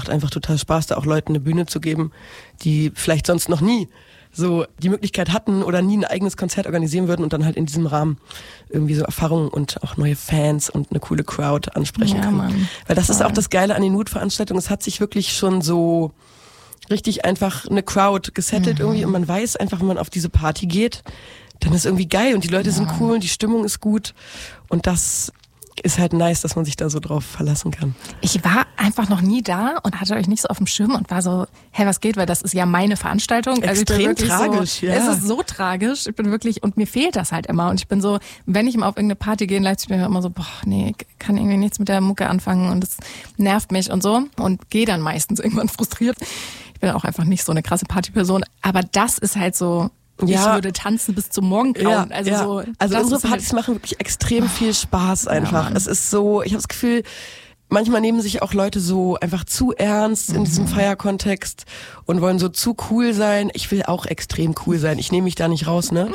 Macht einfach total Spaß, da auch Leuten eine Bühne zu geben, die vielleicht sonst noch nie so die Möglichkeit hatten oder nie ein eigenes Konzert organisieren würden und dann halt in diesem Rahmen irgendwie so Erfahrungen und auch neue Fans und eine coole Crowd ansprechen können. Mann. Weil das ist auch das Geile an den Mood-Veranstaltungen. Es hat sich wirklich schon so richtig einfach eine Crowd gesettelt irgendwie und man weiß einfach, wenn man auf diese Party geht, dann ist irgendwie geil und die Leute sind cool und die Stimmung ist gut und das ist halt nice, dass man sich da so drauf verlassen kann. Ich war einfach noch nie da und hatte euch nicht so auf dem Schirm und war so, hey, was geht, weil das ist ja meine Veranstaltung. Extrem tragisch, so, ja. Es ist so tragisch. Ich bin wirklich, und mir fehlt das halt immer. Und ich bin so, wenn ich mal auf irgendeine Party gehe in Leipzig, bin ich immer so, boah, nee, ich kann irgendwie nichts mit der Mucke anfangen und es nervt mich und so. Und gehe dann meistens irgendwann frustriert. Ich bin auch einfach nicht so eine krasse Partyperson. Aber das ist halt so, ich würde tanzen bis zum Morgengrauen. Also unsere Partys machen wirklich extrem viel Spaß einfach. Es ist so, ich habe das Gefühl, manchmal nehmen sich auch Leute so einfach zu ernst in diesem Feierkontext und wollen so zu cool sein. Ich will auch extrem cool sein. Ich nehme mich da nicht raus, ne?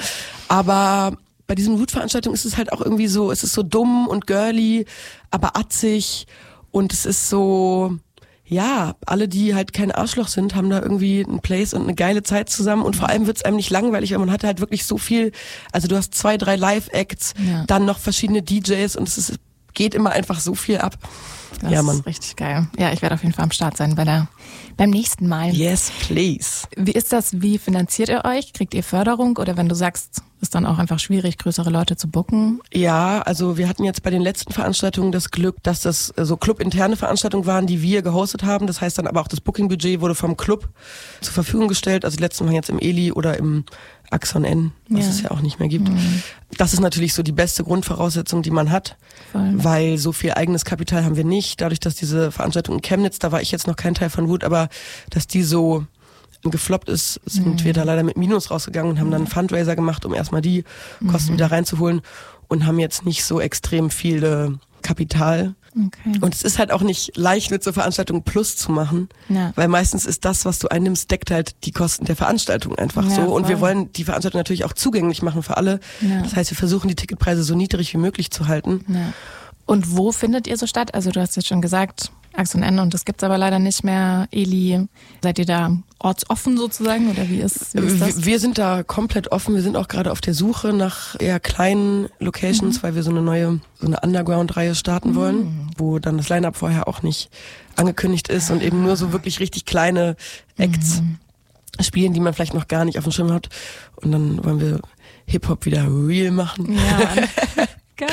Aber bei diesen Root-Veranstaltungen ist es halt auch irgendwie so, es ist so dumm und girly, aber atzig und es ist so, ja, alle, die halt kein Arschloch sind, haben da irgendwie einen Place und eine geile Zeit zusammen und vor allem wird's einem nicht langweilig, weil man hat halt wirklich so viel, also du hast 2, 3 Live-Acts, dann noch verschiedene DJs und geht immer einfach so viel ab. Das ist richtig geil. Ja, ich werde auf jeden Fall am Start sein beim nächsten Mal. Yes, please. Wie ist das? Wie finanziert ihr euch? Kriegt ihr Förderung? Oder wenn du sagst, ist dann auch einfach schwierig, größere Leute zu booken? Ja, also wir hatten jetzt bei den letzten Veranstaltungen das Glück, dass das so clubinterne Veranstaltungen waren, die wir gehostet haben. Das heißt dann aber auch das Booking-Budget wurde vom Club zur Verfügung gestellt. Also die letzten waren jetzt im Eli oder im Axon N, was es ja auch nicht mehr gibt. Das ist natürlich so die beste Grundvoraussetzung, die man hat, weil so viel eigenes Kapital haben wir nicht. Dadurch, dass diese Veranstaltung in Chemnitz, da war ich jetzt noch kein Teil von Wut, aber dass die so gefloppt ist, sind wir da leider mit Minus rausgegangen und haben dann einen Fundraiser gemacht, um erstmal die Kosten wieder reinzuholen und haben jetzt nicht so extrem viel Kapital. Okay. Und es ist halt auch nicht leicht, mit so Veranstaltungen Plus zu machen, weil meistens ist das, was du einnimmst, deckt halt die Kosten der Veranstaltung einfach so. Und voll. wir wollen die Veranstaltung natürlich auch zugänglich machen für alle. Ja. Das heißt, wir versuchen, die Ticketpreise so niedrig wie möglich zu halten. Ja. Und wo findet ihr so statt? Also du hast jetzt schon gesagt, Axon N und das gibt's aber leider nicht mehr. Eli, seid ihr da ortsoffen sozusagen oder wie ist das? Wir sind da komplett offen. Wir sind auch gerade auf der Suche nach eher kleinen Locations, weil wir so eine Underground-Reihe starten wollen, wo dann das Line-Up vorher auch nicht angekündigt ist und eben nur so wirklich richtig kleine Acts spielen, die man vielleicht noch gar nicht auf dem Schirm hat. Und dann wollen wir Hip-Hop wieder real machen. Ja, geil.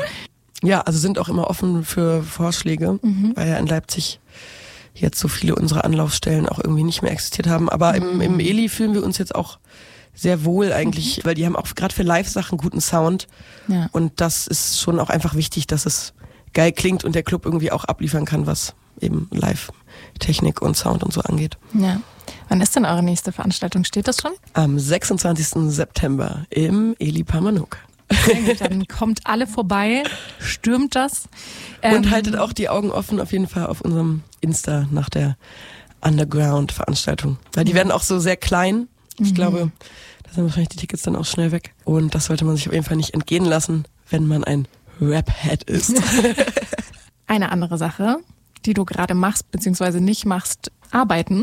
Ja, also sind auch immer offen für Vorschläge, weil ja in Leipzig jetzt so viele unserer Anlaufstellen auch irgendwie nicht mehr existiert haben. Aber im Eli fühlen wir uns jetzt auch sehr wohl eigentlich, weil die haben auch gerade für Live-Sachen guten Sound. Ja. Und das ist schon auch einfach wichtig, dass es geil klingt und der Club irgendwie auch abliefern kann, was eben Live-Technik und Sound und so angeht. Ja. Wann ist denn eure nächste Veranstaltung? Steht das schon? Am 26. September im Eli Parmanuk. Dann kommt alle vorbei, stürmt das. Und haltet auch die Augen offen auf jeden Fall auf unserem Insta nach der Underground-Veranstaltung. Weil die werden auch so sehr klein. Ich glaube, da sind wahrscheinlich die Tickets dann auch schnell weg. Und das sollte man sich auf jeden Fall nicht entgehen lassen, wenn man ein Rap-Head ist. Eine andere Sache, die du gerade machst, beziehungsweise nicht machst, arbeiten.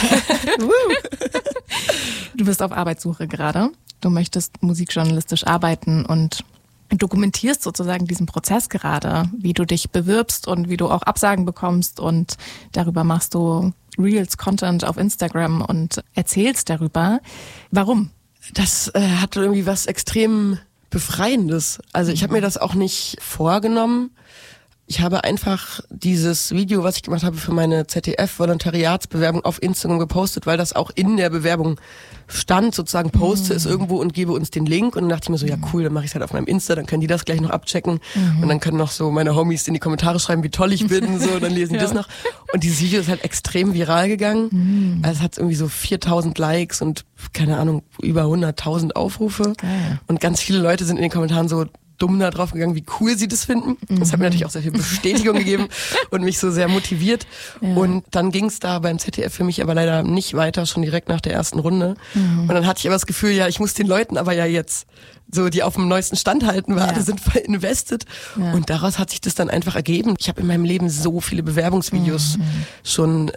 Du bist auf Arbeitssuche gerade. Du möchtest musikjournalistisch arbeiten und dokumentierst sozusagen diesen Prozess gerade, wie du dich bewirbst und wie du auch Absagen bekommst und darüber machst du Reels, Content auf Instagram und erzählst darüber. Warum? Das hat irgendwie was extrem Befreiendes. Also ich habe mir das auch nicht vorgenommen. Ich habe einfach dieses Video, was ich gemacht habe für meine ZDF-Volontariatsbewerbung auf Instagram gepostet, weil das auch in der Bewerbung stand, sozusagen poste es irgendwo und gebe uns den Link. Und dann dachte ich mir so, ja cool, dann mache ich es halt auf meinem Insta, dann können die das gleich noch abchecken. Und dann können noch so meine Homies in die Kommentare schreiben, wie toll ich bin, so, dann lesen die das noch. Und dieses Video ist halt extrem viral gegangen. Also es hat irgendwie so 4.000 Likes und, keine Ahnung, über 100.000 Aufrufe. Geil. Und ganz viele Leute sind in den Kommentaren so dumm da drauf gegangen, wie cool sie das finden. Das hat mir natürlich auch sehr viel Bestätigung gegeben und mich so sehr motiviert. Ja. Und dann ging es da beim ZDF für mich aber leider nicht weiter, schon direkt nach der ersten Runde. Und dann hatte ich aber das Gefühl, ja, ich muss den Leuten aber ja jetzt so, die auf dem neuesten Stand halten, weil alle sind voll invested. Ja. Und daraus hat sich das dann einfach ergeben. Ich habe in meinem Leben so viele Bewerbungsvideos schon